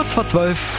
Kurz vor 12.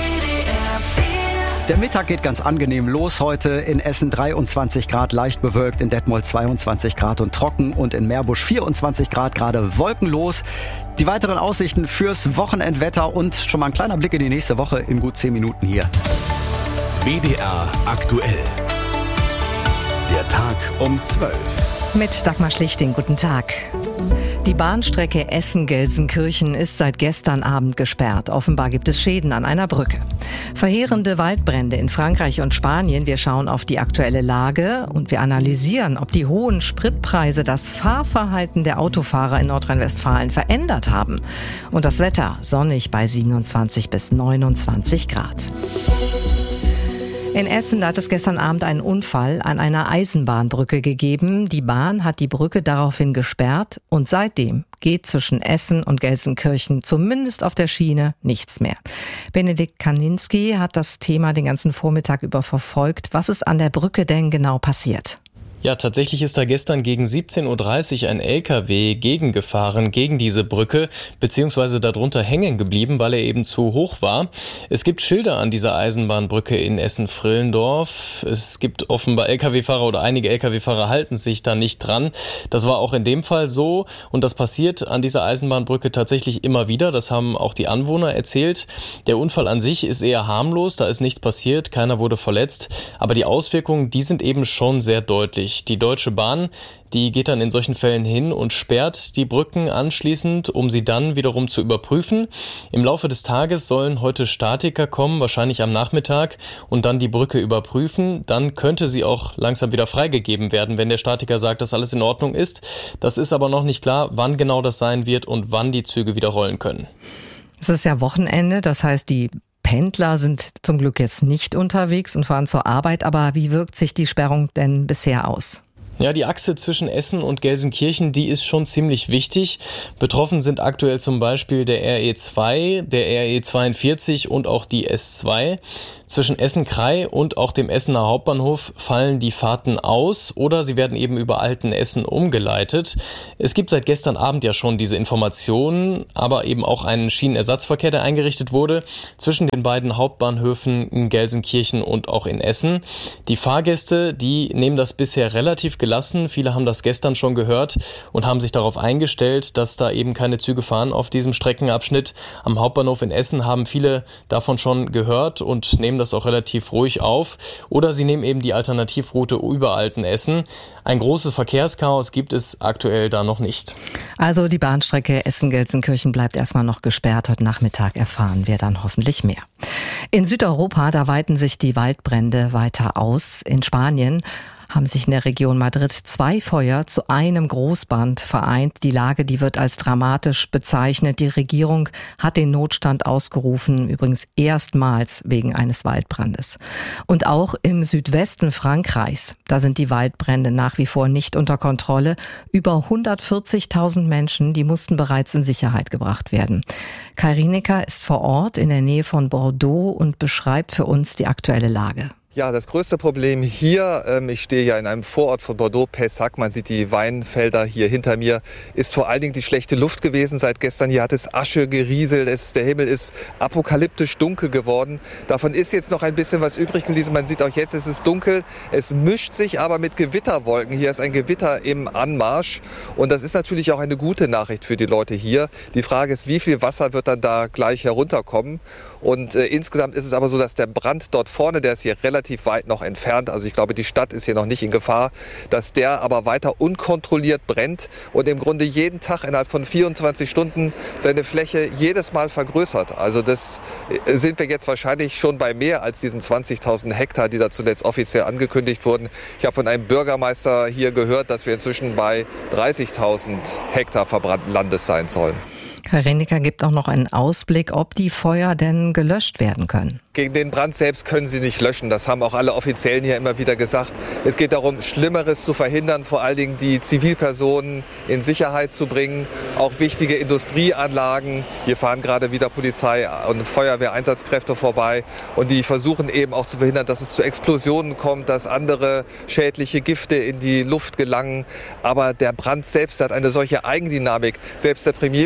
Der Mittag geht ganz angenehm los heute. In Essen 23 Grad, leicht bewölkt, in Detmold 22 Grad und trocken und in Meerbusch 24 Grad, gerade wolkenlos. Die weiteren Aussichten fürs Wochenendwetter und schon mal ein kleiner Blick in die nächste Woche in gut 10 Minuten hier. WDR aktuell. Der Tag um 12. Mit Dagmar Schlichting, guten Tag. Die Bahnstrecke Essen-Gelsenkirchen ist seit gestern Abend gesperrt. Offenbar gibt es Schäden an einer Brücke. Verheerende Waldbrände in Frankreich und Spanien. Wir schauen auf die aktuelle Lage und wir analysieren, ob die hohen Spritpreise das Fahrverhalten der Autofahrer in Nordrhein-Westfalen verändert haben. Und das Wetter sonnig bei 27 bis 29 Grad. In Essen hat es gestern Abend einen Unfall an einer Eisenbahnbrücke gegeben. Die Bahn hat die Brücke daraufhin gesperrt und seitdem geht zwischen Essen und Gelsenkirchen zumindest auf der Schiene nichts mehr. Benedikt Kaninski hat das Thema den ganzen Vormittag über verfolgt. Was ist an der Brücke denn genau passiert? Ja, tatsächlich ist da gestern gegen 17.30 Uhr ein LKW gegengefahren gegen diese Brücke, beziehungsweise darunter hängen geblieben, weil er eben zu hoch war. Es gibt Schilder an dieser Eisenbahnbrücke in Essen-Frillendorf. Es gibt offenbar LKW-Fahrer oder einige LKW-Fahrer halten sich da nicht dran. Das war auch in dem Fall so und das passiert an dieser Eisenbahnbrücke tatsächlich immer wieder. Das haben auch die Anwohner erzählt. Der Unfall an sich ist eher harmlos, da ist nichts passiert, keiner wurde verletzt. Aber die Auswirkungen, die sind eben schon sehr deutlich. Die Deutsche Bahn, die geht dann in solchen Fällen hin und sperrt die Brücken anschließend, um sie dann wiederum zu überprüfen. Im Laufe des Tages sollen heute Statiker kommen, wahrscheinlich am Nachmittag, und dann die Brücke überprüfen. Dann könnte sie auch langsam wieder freigegeben werden, wenn der Statiker sagt, dass alles in Ordnung ist. Das ist aber noch nicht klar, wann genau das sein wird und wann die Züge wieder rollen können. Es ist ja Wochenende, das heißt, die Pendler sind zum Glück jetzt nicht unterwegs und fahren zur Arbeit, aber wie wirkt sich die Sperrung denn bisher aus? Ja, die Achse zwischen Essen und Gelsenkirchen, die ist schon ziemlich wichtig. Betroffen sind aktuell zum Beispiel der RE2, der RE42 und auch die S2. Zwischen Essen-Krei und auch dem Essener Hauptbahnhof fallen die Fahrten aus oder sie werden eben über Altenessen umgeleitet. Es gibt seit gestern Abend ja schon diese Informationen, aber eben auch einen Schienenersatzverkehr, der eingerichtet wurde zwischen den beiden Hauptbahnhöfen in Gelsenkirchen und auch in Essen. Die Fahrgäste, die nehmen das bisher relativ gelassen. Viele haben das gestern schon gehört und haben sich darauf eingestellt, dass da eben keine Züge fahren auf diesem Streckenabschnitt. Am Hauptbahnhof in Essen haben viele davon schon gehört und nehmen das auch relativ ruhig auf. Oder sie nehmen eben die Alternativroute über Altenessen. Ein großes Verkehrschaos gibt es aktuell da noch nicht. Also die Bahnstrecke Essen-Gelsenkirchen bleibt erstmal noch gesperrt. Heute Nachmittag erfahren wir dann hoffentlich mehr. In Südeuropa, da weiten sich die Waldbrände weiter aus. In Spanien haben sich in der Region Madrid 2 Feuer zu einem Großbrand vereint. Die Lage, die wird als dramatisch bezeichnet. Die Regierung hat den Notstand ausgerufen, übrigens erstmals wegen eines Waldbrandes. Und auch im Südwesten Frankreichs, da sind die Waldbrände nach wie vor nicht unter Kontrolle. Über 140.000 Menschen, die mussten bereits in Sicherheit gebracht werden. Kai Rienecker ist vor Ort in der Nähe von Bordeaux und beschreibt für uns die aktuelle Lage. Ja, das größte Problem hier, ich stehe ja in einem Vorort von Bordeaux, Pessac, man sieht die Weinfelder hier hinter mir, ist vor allen Dingen die schlechte Luft gewesen. Seit gestern hier hat es Asche gerieselt, der Himmel ist apokalyptisch dunkel geworden. Davon ist jetzt noch ein bisschen was übrig geblieben. Man sieht auch jetzt, es ist dunkel, es mischt sich aber mit Gewitterwolken. Hier ist ein Gewitter im Anmarsch und das ist natürlich auch eine gute Nachricht für die Leute hier. Die Frage ist, wie viel Wasser wird dann da gleich herunterkommen? Und insgesamt ist es aber so, dass der Brand dort vorne, der ist hier relativ weit noch entfernt, also ich glaube, die Stadt ist hier noch nicht in Gefahr, dass der aber weiter unkontrolliert brennt und im Grunde jeden Tag innerhalb von 24 Stunden seine Fläche jedes Mal vergrößert. Also das sind wir jetzt wahrscheinlich schon bei mehr als diesen 20.000 Hektar, die da zuletzt offiziell angekündigt wurden. Ich habe von einem Bürgermeister hier gehört, dass wir inzwischen bei 30.000 Hektar verbrannten Landes sein sollen. Herr Rienecker gibt auch noch einen Ausblick, ob die Feuer denn gelöscht werden können. Gegen den Brand selbst können sie nicht löschen. Das haben auch alle Offiziellen hier immer wieder gesagt. Es geht darum, Schlimmeres zu verhindern, vor allen Dingen die Zivilpersonen in Sicherheit zu bringen. Auch wichtige Industrieanlagen. Hier fahren gerade wieder Polizei und Feuerwehreinsatzkräfte vorbei. Und die versuchen eben auch zu verhindern, dass es zu Explosionen kommt, dass andere schädliche Gifte in die Luft gelangen. Aber der Brand selbst hat eine solche Eigendynamik. Selbst der Premierminister hat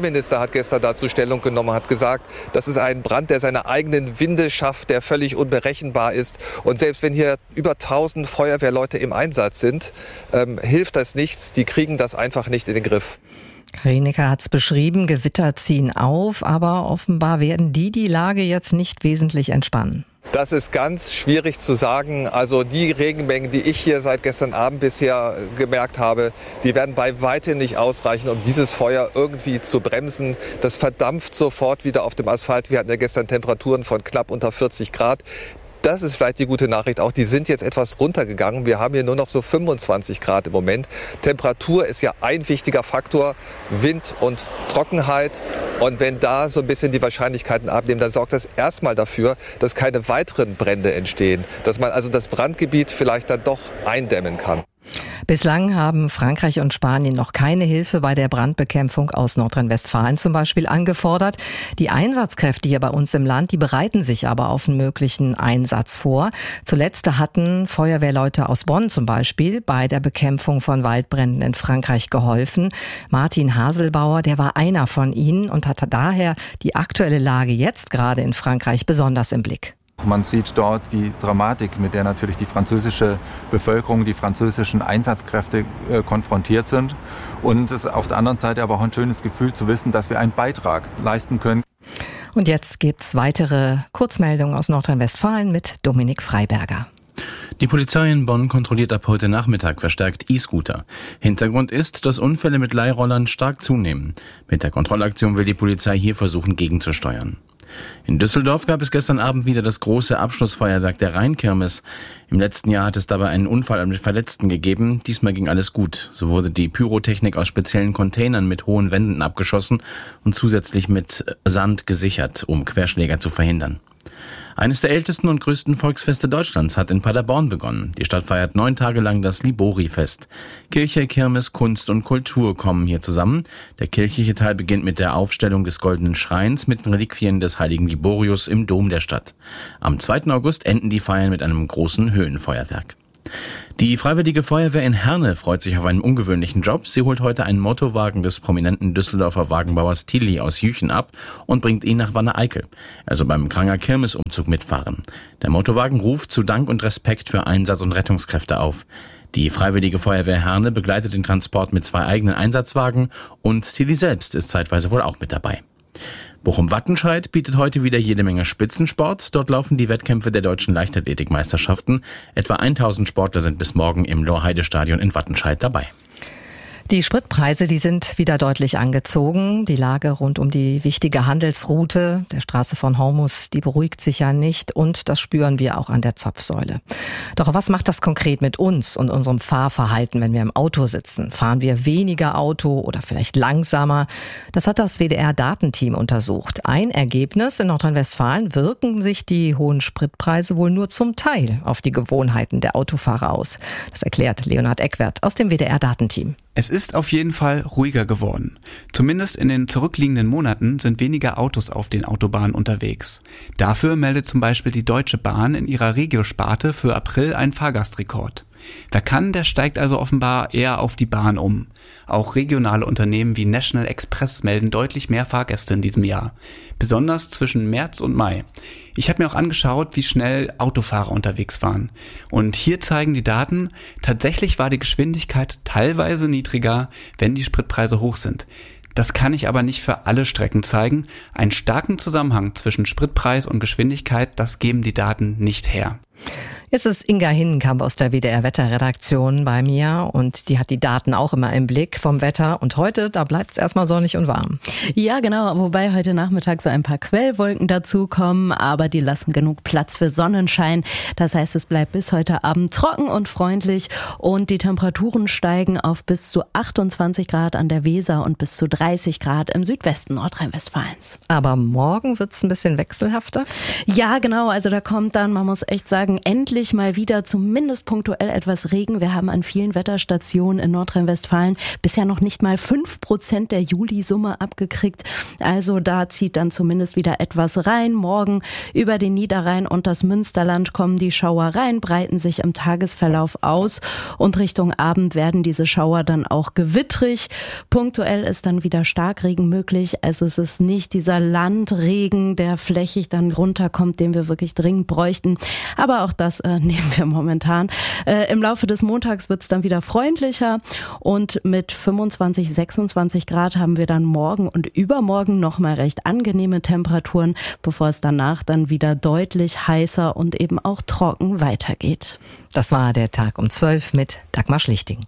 hat gestern dazu Stellung genommen, hat gesagt, das ist ein Brand, der seine eigenen Winde schafft, der völlig unberechenbar ist. Und selbst wenn hier über 1000 Feuerwehrleute im Einsatz sind, hilft das nichts. Die kriegen das einfach nicht in den Griff. Rieneke hat es beschrieben, Gewitter ziehen auf, aber offenbar werden die Lage jetzt nicht wesentlich entspannen. Das ist ganz schwierig zu sagen. Also die Regenmengen, die ich hier seit gestern Abend bisher gemerkt habe, die werden bei weitem nicht ausreichen, um dieses Feuer irgendwie zu bremsen. Das verdampft sofort wieder auf dem Asphalt. Wir hatten ja gestern Temperaturen von knapp unter 40 Grad. Das ist vielleicht die gute Nachricht auch. Die sind jetzt etwas runtergegangen. Wir haben hier nur noch so 25 Grad im Moment. Temperatur ist ja ein wichtiger Faktor. Wind und Trockenheit. Und wenn da so ein bisschen die Wahrscheinlichkeiten abnehmen, dann sorgt das erstmal dafür, dass keine weiteren Brände entstehen. Dass man also das Brandgebiet vielleicht dann doch eindämmen kann. Bislang haben Frankreich und Spanien noch keine Hilfe bei der Brandbekämpfung aus Nordrhein-Westfalen zum Beispiel angefordert. Die Einsatzkräfte hier bei uns im Land, die bereiten sich aber auf einen möglichen Einsatz vor. Zuletzt hatten Feuerwehrleute aus Bonn zum Beispiel bei der Bekämpfung von Waldbränden in Frankreich geholfen. Martin Haselbauer, der war einer von ihnen und hatte daher die aktuelle Lage jetzt gerade in Frankreich besonders im Blick. Man sieht dort die Dramatik, mit der natürlich die französische Bevölkerung, die französischen Einsatzkräfte konfrontiert sind. Und es ist auf der anderen Seite aber auch ein schönes Gefühl zu wissen, dass wir einen Beitrag leisten können. Und jetzt gibt's weitere Kurzmeldungen aus Nordrhein-Westfalen mit Dominik Freiberger. Die Polizei in Bonn kontrolliert ab heute Nachmittag verstärkt E-Scooter. Hintergrund ist, dass Unfälle mit Leihrollern stark zunehmen. Mit der Kontrollaktion will die Polizei hier versuchen, gegenzusteuern. In Düsseldorf gab es gestern Abend wieder das große Abschlussfeuerwerk der Rheinkirmes. Im letzten Jahr hat es dabei einen Unfall mit Verletzten gegeben. Diesmal ging alles gut. So wurde die Pyrotechnik aus speziellen Containern mit hohen Wänden abgeschossen und zusätzlich mit Sand gesichert, um Querschläger zu verhindern. Eines der ältesten und größten Volksfeste Deutschlands hat in Paderborn begonnen. Die Stadt feiert 9 Tage lang das Libori-Fest. Kirche, Kirmes, Kunst und Kultur kommen hier zusammen. Der kirchliche Teil beginnt mit der Aufstellung des Goldenen Schreins mit den Reliquien des heiligen Liborius im Dom der Stadt. Am 2. August enden die Feiern mit einem großen Höhenfeuerwerk. Die Freiwillige Feuerwehr in Herne freut sich auf einen ungewöhnlichen Job. Sie holt heute einen Motorwagen des prominenten Düsseldorfer Wagenbauers Tilly aus Jüchen ab und bringt ihn nach Wanne-Eickel, also beim Kranger Kirmesumzug mitfahren. Der Motorwagen ruft zu Dank und Respekt für Einsatz- und Rettungskräfte auf. Die Freiwillige Feuerwehr Herne begleitet den Transport mit 2 eigenen Einsatzwagen und Tilly selbst ist zeitweise wohl auch mit dabei. Bochum-Wattenscheid bietet heute wieder jede Menge Spitzensport. Dort laufen die Wettkämpfe der deutschen Leichtathletikmeisterschaften. Etwa 1000 Sportler sind bis morgen im Lorheide-Stadion in Wattenscheid dabei. Die Spritpreise, die sind wieder deutlich angezogen. Die Lage rund um die wichtige Handelsroute der Straße von Hormus, die beruhigt sich ja nicht und das spüren wir auch an der Zapfsäule. Doch was macht das konkret mit uns und unserem Fahrverhalten, wenn wir im Auto sitzen? Fahren wir weniger Auto oder vielleicht langsamer? Das hat das WDR-Datenteam untersucht. Ein Ergebnis: in Nordrhein-Westfalen wirken sich die hohen Spritpreise wohl nur zum Teil auf die Gewohnheiten der Autofahrer aus. Das erklärt Leonhard Eckwert aus dem WDR-Datenteam. Es ist auf jeden Fall ruhiger geworden. Zumindest in den zurückliegenden Monaten sind weniger Autos auf den Autobahnen unterwegs. Dafür meldet zum Beispiel die Deutsche Bahn in ihrer Regio-Sparte für April einen Fahrgastrekord. Wer kann, der steigt also offenbar eher auf die Bahn um. Auch regionale Unternehmen wie National Express melden deutlich mehr Fahrgäste in diesem Jahr. Besonders zwischen März und Mai. Ich habe mir auch angeschaut, wie schnell Autofahrer unterwegs waren. Und hier zeigen die Daten, tatsächlich war die Geschwindigkeit teilweise niedriger, wenn die Spritpreise hoch sind. Das kann ich aber nicht für alle Strecken zeigen. Einen starken Zusammenhang zwischen Spritpreis und Geschwindigkeit, das geben die Daten nicht her. Jetzt ist Inga Hinnenkamp aus der WDR-Wetterredaktion bei mir und die hat die Daten auch immer im Blick vom Wetter. Und heute, da bleibt es erstmal sonnig und warm. Ja, genau, wobei heute Nachmittag so ein paar Quellwolken dazukommen, aber die lassen genug Platz für Sonnenschein. Das heißt, es bleibt bis heute Abend trocken und freundlich und die Temperaturen steigen auf bis zu 28 Grad an der Weser und bis zu 30 Grad im Südwesten Nordrhein-Westfalens. Aber morgen wird es ein bisschen wechselhafter? Ja, genau, also da kommt dann, man muss echt sagen, endlich endlich mal wieder zumindest punktuell etwas Regen. Wir haben an vielen Wetterstationen in Nordrhein-Westfalen bisher noch nicht mal 5% der Juli-Summe abgekriegt. Also da zieht dann zumindest wieder etwas rein. Morgen über den Niederrhein und das Münsterland kommen die Schauer rein, breiten sich im Tagesverlauf aus und Richtung Abend werden diese Schauer dann auch gewittrig. Punktuell ist dann wieder Starkregen möglich. Also es ist nicht dieser Landregen, der flächig dann runterkommt, den wir wirklich dringend bräuchten. Aber auch das nehmen wir momentan. Im Laufe des Montags wird es dann wieder freundlicher und mit 25, 26 Grad haben wir dann morgen und übermorgen nochmal recht angenehme Temperaturen, bevor es danach dann wieder deutlich heißer und eben auch trocken weitergeht. Das war der Tag um 12 mit Dagmar Schlichting.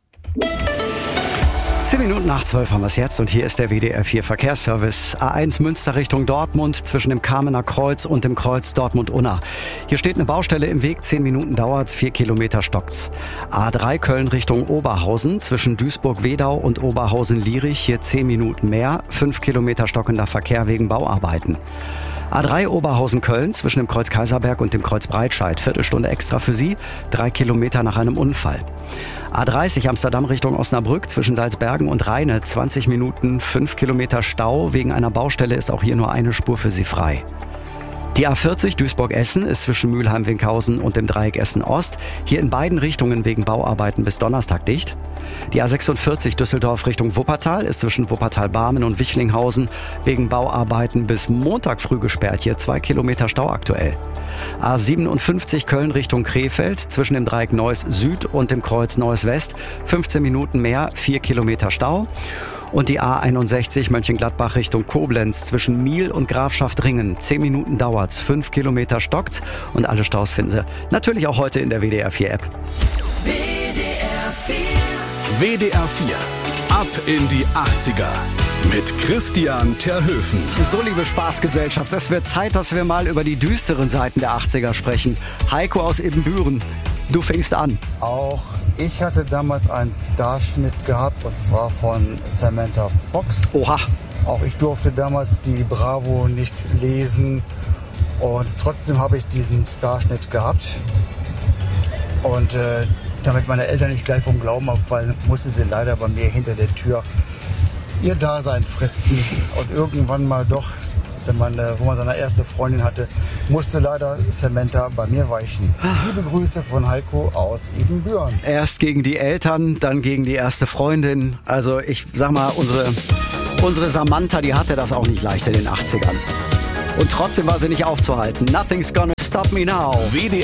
10 Minuten nach 12 haben wir es jetzt und hier ist der WDR 4 Verkehrsservice. A1 Münster Richtung Dortmund zwischen dem Kamener Kreuz und dem Kreuz Dortmund-Unna. Hier steht eine Baustelle im Weg, 10 Minuten dauert's, 4 Kilometer stockt's. A3 Köln Richtung Oberhausen zwischen Duisburg-Wedau und Oberhausen-Lierich, hier 10 Minuten mehr, 5 Kilometer stockender Verkehr wegen Bauarbeiten. A3 Oberhausen-Köln zwischen dem Kreuz Kaiserberg und dem Kreuz Breitscheid. Viertelstunde extra für Sie, 3 Kilometer nach einem Unfall. A30 Amsterdam Richtung Osnabrück zwischen Salzbergen und Rheine. 20 Minuten, 5 Kilometer Stau. Wegen einer Baustelle ist auch hier nur eine Spur für Sie frei. Die A40 Duisburg-Essen ist zwischen Mülheim-Winkhausen und dem Dreieck Essen-Ost. Hier in beiden Richtungen wegen Bauarbeiten bis Donnerstag dicht. Die A46 Düsseldorf Richtung Wuppertal ist zwischen Wuppertal-Barmen und Wichlinghausen wegen Bauarbeiten bis Montag früh gesperrt. Hier 2 Kilometer Stau aktuell. A57 Köln Richtung Krefeld zwischen dem Dreieck Neuss Süd und dem Kreuz Neuss West. 15 Minuten mehr, 4 Kilometer Stau. Und die A61 Mönchengladbach Richtung Koblenz zwischen Miel und Grafschaft Ringen. 10 Minuten dauert's, 5 Kilometer stockt's und alle Staus finden Sie natürlich auch heute in der WDR 4 App. WDR 4. WDR 4. Ab in die 80er. Mit Christian Terhöfen. So, liebe Spaßgesellschaft, es wird Zeit, dass wir mal über die düsteren Seiten der 80er sprechen. Heiko aus Ibbenbüren, du fängst an. Auch ich hatte damals einen Starschnitt gehabt, und zwar von Samantha Fox. Oha. Auch ich durfte damals die Bravo nicht lesen und trotzdem habe ich diesen Starschnitt gehabt. Und damit meine Eltern nicht gleich vom Glauben abfallen, musste sie leider bei mir hinter der Tür ihr Dasein fristen. Und irgendwann mal doch, wo man seine erste Freundin hatte, musste leider Samantha bei mir weichen. Liebe Grüße von Heiko aus Ibbenbüren. Erst gegen die Eltern, dann gegen die erste Freundin. Also ich sag mal, unsere Samantha, die hatte das auch nicht leicht in den 80ern. Und trotzdem war sie nicht aufzuhalten. Nothing's gonna stop me now.